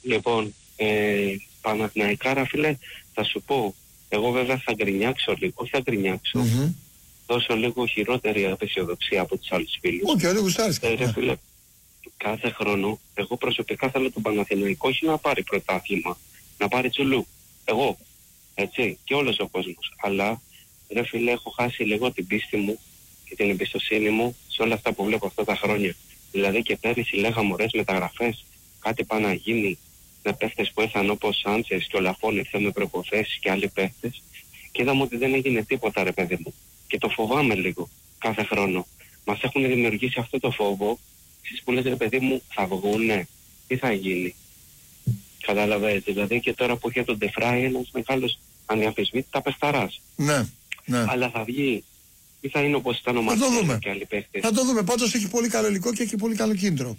Λοιπόν, Παναθηναϊκάρα, φίλε, θα σου πω. Εγώ βέβαια θα γκρινιάξω λίγο. Όχι θα γκρινιάξω. Δώσω λίγο χειρότερη απεσιοδοξία από τους άλλους φίλους. Όχι, όλοι γουστάρεις. Φίλε, κάθε χρόνο, εγώ προσωπικά θέλω τον Παναθηναϊκό όχι να πάρει πρωτάθλημα, να πάρει τσουλού. Εγώ, έτσι, και όλος ο κόσμος. Αλλά, ρε φίλε, έχω χάσει λίγο την πίστη μου και την εμπιστοσύνη μου σε όλα αυτά που βλέπω αυτά τα χρόνια. Δηλαδή και πέρυσι λέγαμε ωραίες μεταγραφές, κάτι πάει να γίνει με παίχτες που ήρθαν όπως Σάντσες και ο Λαφόν ήρθε με προποθέσεις και άλλοι παίχτες και είδαμε ότι δεν έγινε τίποτα, ρε παιδί μου. Και το φοβάμαι λίγο κάθε χρόνο. Μας έχουν δημιουργήσει αυτό το φόβο. Εσείς που λέτε, ρε παιδί μου, θα βγούνε, τι θα γίνει. Κατάλαβες, δηλαδή και τώρα που είχε τον Ντεφράι ένας μεγάλος ανδιαμφισβήτητα παιχταράς. Ναι, ναι. Αλλά θα βγει, ή θα είναι όπως ήταν ο Μαρτίνες και άλλοι παίχτες. Θα το δούμε, πάντως έχει πολύ καλό υλικό και έχει πολύ καλό κίνητρο.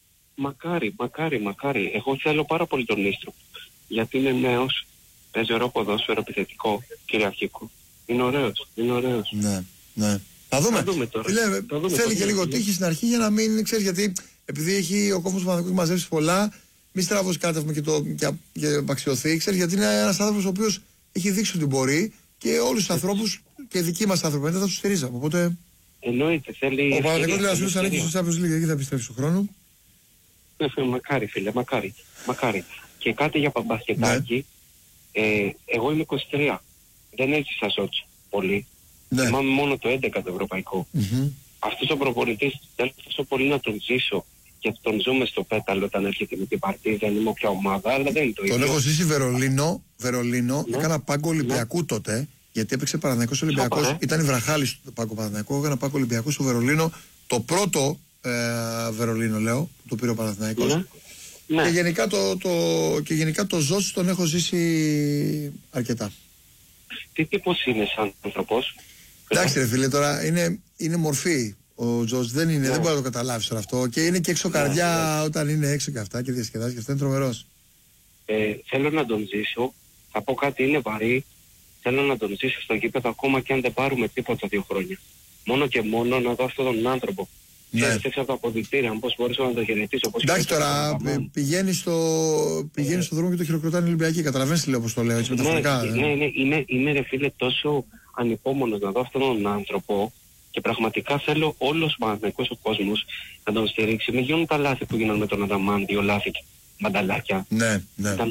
Μακάρι. Εγώ θέλω πάρα πολύ τον Νίστρο. Γιατί είναι νέος, παίζει ωραίο ποδόσφαιρο, επιθετικό, κυριαρχικό. Είναι ωραίος. Ναι. Θα δούμε τώρα. Θέλει και λίγο τύχη στην αρχή για να μην ξέρεις, γιατί επειδή έχει ο κόσμος του Παναθηναϊκού μαζέψει πολλά, μη στραβώσει κάτω και απαξιωθεί, ξέρεις, γιατί είναι ένας άνθρωπος ο οποίος έχει δείξει ότι μπορεί και όλους τους ανθρώπους και δικοί μας άνθρωποι δεν θα τους στηρίζαμε. Οπότε. Εννοείται, θέλει. Ο Παναθηναϊκός λέει ας ανήκει στο Champions League, εκεί θα επιστρέψει στον χρόνο. Μακάρι, φίλε, μακάρι. Και κάτι για μπασκετάκι. Εγώ είμαι 23. Δεν έζησα Σότσι πολύ. Θυμάμαι μόνο το 11 το ευρωπαϊκό. Αυτός ο προπονητής θέλω τόσο πολύ να τον ζήσω και τον ζούμε στο πέταλο όταν έρχεται με την Παρτίζαν, δεν είμαι όποια ομάδα, αλλά δεν είναι το ίδιο. Τον έχω ζήσει Βερολίνο, έκανα πάγκο Ολυμπιακού τότε, γιατί έπαιξε Παναθηναϊκός Ολυμπιακός, ήταν η βραχάλης του πάγκο Παναθηναϊκού, έκανα πάγκο Ολυμπιακού στο Βερολίνο, το πρώτο Βερολίνο λέω, που το πήρε ο Παναθηναϊκός. Ναι. Και γενικά το Ζώση τον έχω ζήσει αρκετά. Τι τύπος είναι σαν άνθρωπος? Εντάξει ρε φίλε, τώρα είναι μορφή. Ο Τζος δεν μπορεί να το καταλάβεις τώρα αυτό. Και είναι και έξω καρδιά όταν είναι έξω και αυτά και διασκεδάζει και αυτό είναι τρομερός. Θέλω να τον ζήσω. Θα πω κάτι, είναι βαρύ. Θέλω να τον ζήσω στο γήπεδο ακόμα και αν δεν πάρουμε τίποτα 2 χρόνια. Μόνο και μόνο να δω αυτόν τον άνθρωπο. Ναι. Έξω από τα αποδυτήρια, πώς μπορούσα να το χαιρετήσω. Εντάξει τώρα, πηγαίνει στο δρόμο και το χειροκροτάνε οι Ολυμπιακοί. Καταλαβαίνεις τι λέω, όπως το λέω, έτσι μεταφορικά. Ναι, είμαι ρε φίλε τόσο ανυπόμονος να δω αυτόν τον άνθρωπο και πραγματικά θέλω όλος ο Παναθηναϊκός ο κόσμος να τον στηρίξει. Μην γίνουν τα λάθη που γίνανε με τον Αδαμάντιο, λάθη και μανταλάκια. Ναι.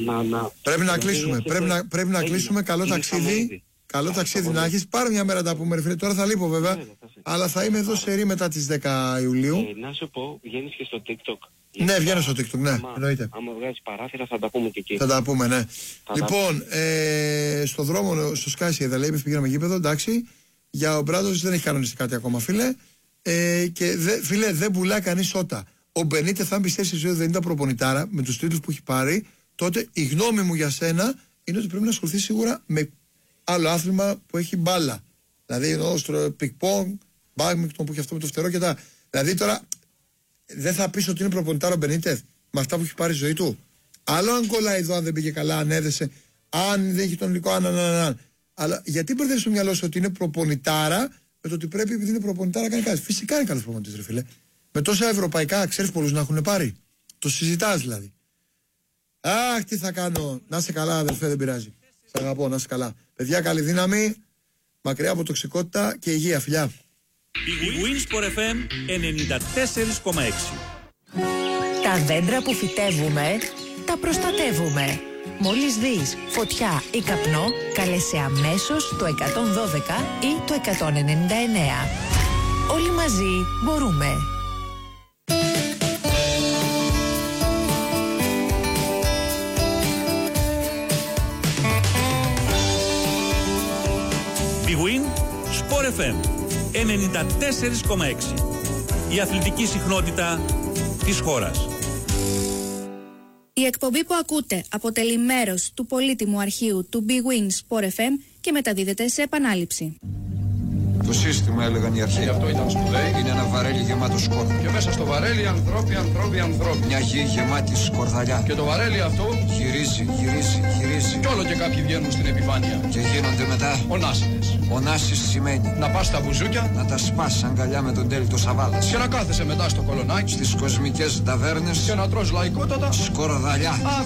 Πρέπει να κλείσουμε. Καλό ταξίδι. Καλό ταξίδι να έχεις. Πάρε μια μέρα τα πούμε ρε φίλε. Τώρα θα λείπω βέβαια. Αλλά θα είμαι εδώ σε ρί μετά τις 10 Ιουλίου. Να σου πω, βγαίνεις και στο TikTok. Ναι, βγαίνω στο TikTok, ναι, εννοείται. Άμα βγάζεις παράθυρα θα τα πούμε και εκεί. Θα τα πούμε, ναι. Λοιπόν, στο δρόμο, στο Σκάι εδώ λέει, πήγαμε γήπεδο, εντάξει. Για ο Μπράντος δεν έχει κανονίσει κάτι ακόμα, φίλε. Και φίλε, δεν πουλά κανείς ότα. Ο Μπενίτε, θα πιστεύει ότι δεν ήταν προπονητάρα με τους τίτλους που έχει πάρει, τότε η γνώμη μου για σένα είναι ότι πρέπει να ασχοληθεί σίγουρα με άλλο άθλημα που έχει μπάλα. Δηλαδή, εννοώ πικ-πονγκ, μπάδμιντον που έχει αυτό με το φτερό και τα. Δηλαδή τώρα δεν θα πεις ότι είναι προπονητάρα ο Μπενίτεθ με αυτά που έχει πάρει η ζωή του. Άλλο αν κολλάει εδώ, αν δεν πήγε καλά, αν έδεσε, αν δεν έχει τον υλικό, αν. Αλλά γιατί μπερδεύεις στο μυαλό σου ότι είναι προπονητάρα με το ότι πρέπει επειδή είναι προπονητάρα να κάνει κάτι? Φυσικά είναι καλός προπονητής, ρε φίλε. Με τόσα ευρωπαϊκά, ξέρεις πολλούς να έχουν πάρει. Το συζητάς δηλαδή. Αχ, τι θα κάνω. Να είσαι καλά, αδερφέ, δεν πειράζει. Σ' αγαπώ, να είσαι καλά. Παιδιά, καλή δύναμη, μακριά από τοξικότητα και υγεία, φιλιά. Η Winsport FM 94,6. Τα δέντρα που φυτεύουμε, τα προστατεύουμε. Μόλις δεις φωτιά ή καπνό, καλέσαι αμέσως το 112 ή το 199. Όλοι μαζί μπορούμε. Big Win Sport FM 94,6. Η αθλητική συχνότητα της χώρας. Η εκπομπή που ακούτε αποτελεί μέρος του πολύτιμου αρχείου του Big Win Sport FM και μεταδίδεται σε επανάληψη. Το σύστημα, έλεγαν οι αρχαίοι. Γι' αυτό ήταν σπουδαίοι. Είναι ένα βαρέλι γεμάτο σκόρδα. Και μέσα στο βαρέλι ανθρώποι. Μια γη γεμάτη σκορδαλιά. Και το βαρέλι αυτό γυρίζει. Κι όλο και κάποιοι βγαίνουν στην επιφάνεια. Και γίνονται μετά ονάσιδες. Ονάσεις σημαίνει να πας στα μπουζούκια, να τα σπάς αγκαλιά με τον τέλειο Σαββάδας. Και να κάθεσαι μετά στο κολονάκι στις κοσμικές ταβέρνες και να τρως λαϊκότατα σκορδαλιά.